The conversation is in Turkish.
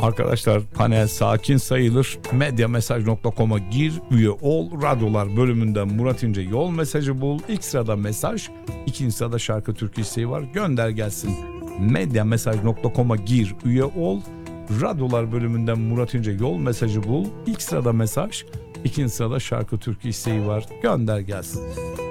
Arkadaşlar panel sakin sayılır. Medyamesaj.com'a gir, üye ol. Radyolar bölümünden Murat İnce yol mesajı bul. İlk sırada mesaj, ikinci sırada şarkı türkü isteği var. Gönder gelsin. Medyamesaj.com'a gir, üye ol. Radyolar bölümünden Murat İnce yol mesajı bul. İlk sırada mesaj, ikinci sırada şarkı türkü isteği var. Gönder gelsin.